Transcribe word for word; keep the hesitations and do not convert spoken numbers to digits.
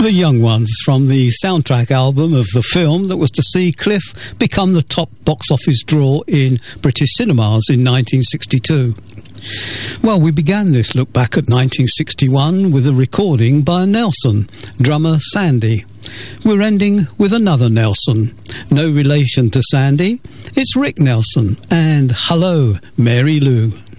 The Young Ones, from the soundtrack album of the film that was to see Cliff become the top box office draw in British cinemas in nineteen sixty-two. Well, we began this look back at nineteen sixty-one with a recording by Nelson, drummer Sandy. We're ending with another Nelson. No relation to Sandy. It's Rick Nelson and Hello, Mary Lou.